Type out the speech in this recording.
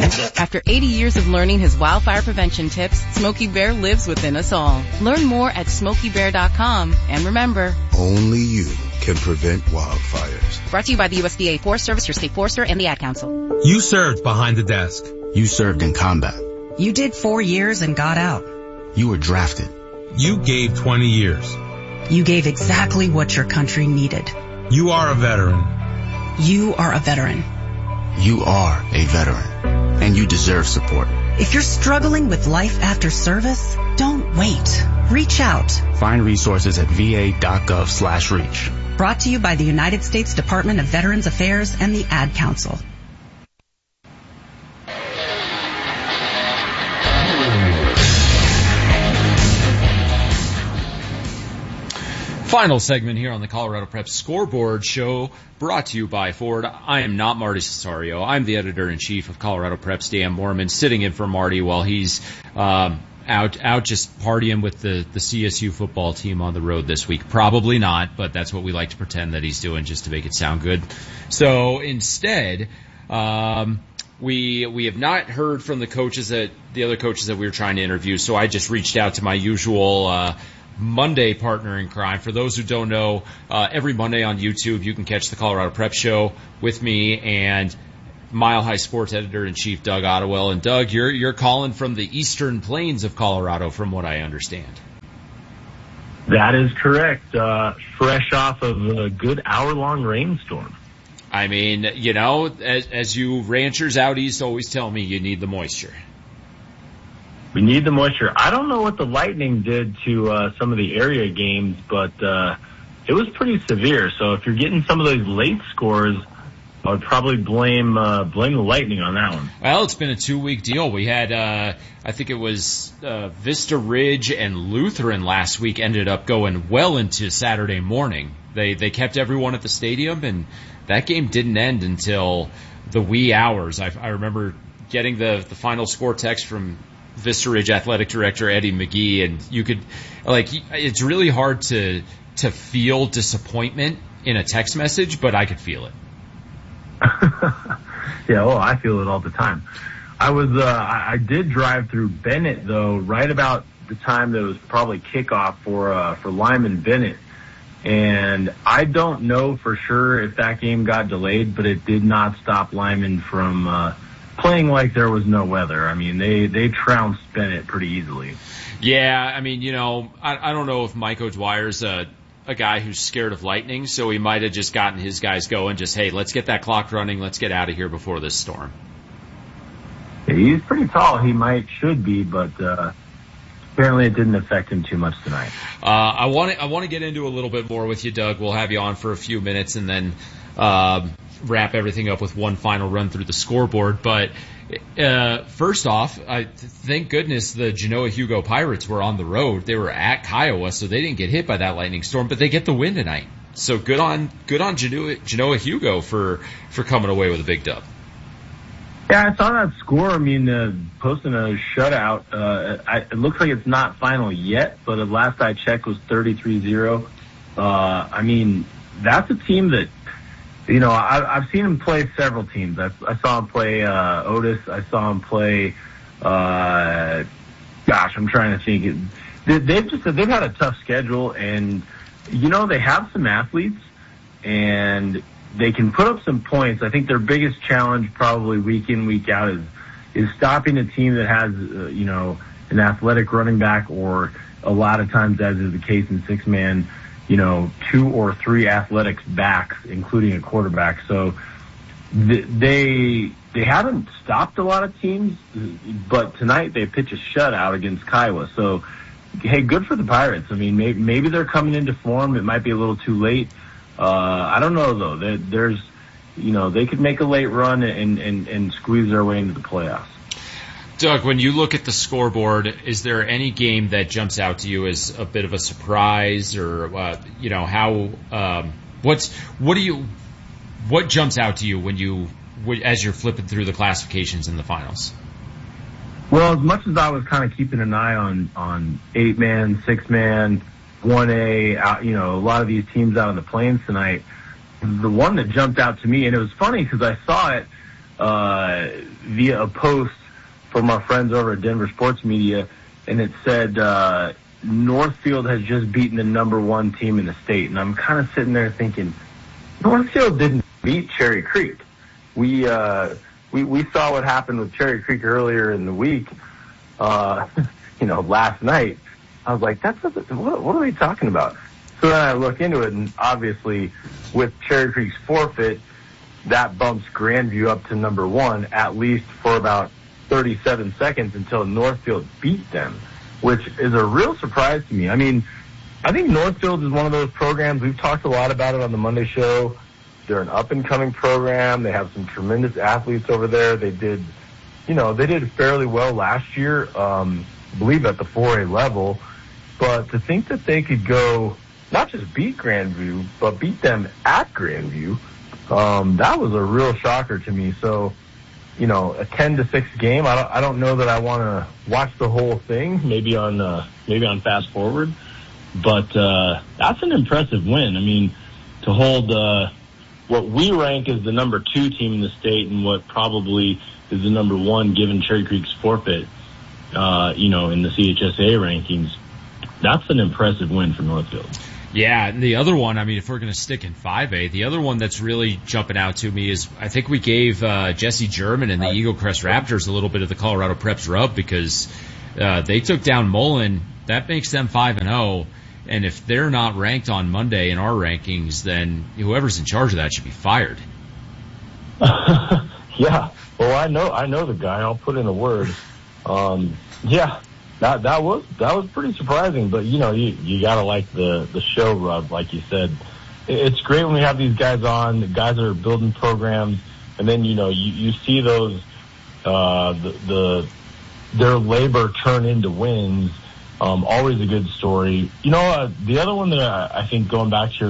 After 80 years of learning his wildfire prevention tips, Smokey Bear lives within us all. Learn more at SmokeyBear.com. And remember, only you can prevent wildfires. Brought to you by the USDA Forest Service, your state forester, and the Ad Council. You served behind the desk. You served in combat. You did 4 years and got out. You were drafted. You gave 20 years. You gave exactly what your country needed. You are a veteran. You are a veteran. You are a veteran, and you deserve support. If you're struggling with life after service, don't wait. Reach out. Find resources at va.gov/reach. Brought to you by the United States Department of Veterans Affairs and the Ad Council. Final segment here on the Colorado Prep Scoreboard Show, brought to you by Ford. I am not Marty Cesario. I'm the editor-in-chief of Colorado Prep's Dan Mormon, sitting in for Marty while he's out just partying with the CSU football team on the road this week. Probably not, but that's what we like to pretend that he's doing just to make it sound good. So instead, we have not heard from the other coaches that we were trying to interview, so I just reached out to my usual Monday partner in crime. For those who don't know, every Monday on YouTube you can catch the Colorado Prep Show with me and Mile High Sports editor-in-chief Doug Ottewell. And Doug, you're calling from the eastern plains of Colorado, from what I understand. That is correct. Fresh off of a good hour-long rainstorm. I mean, you know, as you ranchers out east always tell me, you need the moisture. We need the moisture. I don't know what the Lightning did to some of the area games, but it was pretty severe. So if you're getting some of those late scores, I would probably blame the Lightning on that one. Well, it's been a 2-week deal. We had, I think it was Vista Ridge and Lutheran last week ended up going well into Saturday morning. They kept everyone at the stadium, and that game didn't end until the wee hours. I remember getting the final score text from Vista Ridge athletic director Eddie McGee, and you could, it's really hard to feel disappointment in a text message, but I could feel it. Yeah, well, I feel it all the time. I did drive through Bennett though, right about the time that it was probably kickoff for Lyman Bennett, and I don't know for sure if that game got delayed, but it did not stop Lyman from playing like there was no weather. I mean, they trounced Bennett pretty easily. Yeah, I mean, you know, I don't know if Mike O'Dwyer's a guy who's scared of lightning, so he might have just gotten his guys going, just, hey, let's get that clock running, let's get out of here before this storm. Yeah, he's pretty tall. He should be, but apparently it didn't affect him too much tonight. I want to get into a little bit more with you, Doug. We'll have you on for a few minutes and then wrap everything up with one final run through the scoreboard. But first off, thank goodness the Genoa Hugo Pirates were on the road. They were at Kiowa, so they didn't get hit by that lightning storm, but they get the win tonight. So good on Genoa Hugo for coming away with a big dub. Yeah, I saw that score. I mean, posting a shutout. It looks like it's not final yet, but the last I checked was 33-0. I mean, that's a team that, you know, I've seen him play several teams. I saw him play Otis. I saw him play. I'm trying to think. They've had a tough schedule, and you know they have some athletes, and they can put up some points. I think their biggest challenge, probably week in week out, is stopping a team that has you know, an athletic running back, or a lot of times, as is the case in 6-man, you know, 2 or 3 athletics backs, including a quarterback. So they haven't stopped a lot of teams, but tonight they pitch a shutout against Kiowa. So, hey, good for the Pirates. I mean, maybe they're coming into form. It might be a little too late. I don't know though. There's, you know, they could make a late run and squeeze their way into the playoffs. Doug, when you look at the scoreboard, is there any game that jumps out to you as a bit of a surprise, or you know, what jumps out to you as you're flipping through the classifications in the finals? Well, as much as I was kind of keeping an eye on 8-man, 6-man, 1A, you know, a lot of these teams out on the plains tonight, the one that jumped out to me, and it was funny because I saw it via a post from our friends over at Denver Sports Media, and it said Northfield has just beaten the number 1 team in the state. And I'm kind of sitting there thinking, Northfield didn't beat Cherry Creek. We saw what happened with Cherry Creek earlier in the week, last night. I was like, what are they talking about? So then I look into it, and obviously with Cherry Creek's forfeit, that bumps Grandview up to number 1, at least for about 37 seconds until Northfield beat them, which is a real surprise to me. I mean, I think Northfield is one of those programs, we've talked a lot about it on the Monday show. They're an up-and-coming program. They have some tremendous athletes over there. They did fairly well last year, I believe at the 4A level. But to think that they could go, not just beat Grandview, but beat them at Grandview, that was a real shocker to me. So, a 10-6 game. I don't know that I want to watch the whole thing. Maybe on fast forward, but that's an impressive win. I mean, to hold what we rank as the number 2 team in the state and what probably is the number 1 given Cherry Creek's forfeit, in the CHSA rankings. That's an impressive win for Northfield. Yeah, and the other one, I mean, if we're going to stick in 5A, the other one that's really jumping out to me is I think we gave Jesse German and the Eagle Crest Raptors a little bit of the Colorado Preps rub because they took down Mullen. That makes them 5-0. And if they're not ranked on Monday in our rankings, then whoever's in charge of that should be fired. Yeah. Well, I know the guy. I'll put in a word. Yeah. That was pretty surprising, but you gotta like the show rub, like you said. It's great when we have these guys on, the guys that are building programs, and then you see those their labor turn into wins. Always a good story. The other one that I think going back to your